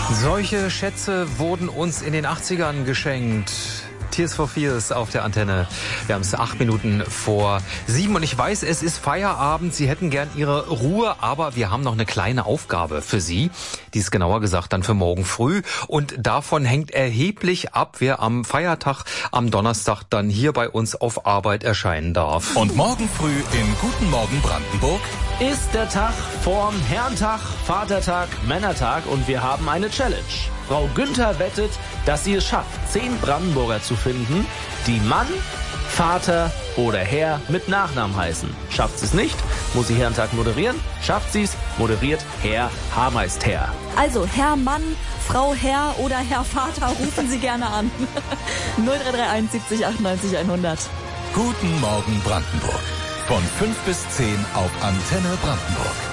Solche Schätze wurden uns in den 80ern geschenkt. Tears for Fears auf der Antenne. Wir haben es 8 Minuten vor 7 und ich weiß, es ist Feierabend. Sie hätten gern Ihre Ruhe, aber wir haben noch eine kleine Aufgabe für Sie. Die ist genauer gesagt dann für morgen früh und davon hängt erheblich ab, wer am Feiertag, am Donnerstag dann hier bei uns auf Arbeit erscheinen darf. Und morgen früh in Guten Morgen Brandenburg ist der Tag vorm Herrentag, Vatertag, Männertag und wir haben eine Challenge. Frau Günther wettet, dass sie es schafft, 10 Brandenburger zu finden, die Mann, Vater oder Herr mit Nachnamen heißen. Schafft sie es nicht, muss sie Herrentag moderieren. Schafft sie es, moderiert Herr Hameißt Herr. Also Herr Mann, Frau Herr oder Herr Vater, rufen Sie gerne an. 0331 70 98 100. Guten Morgen Brandenburg. Von 5 bis 10 auf Antenne Brandenburg.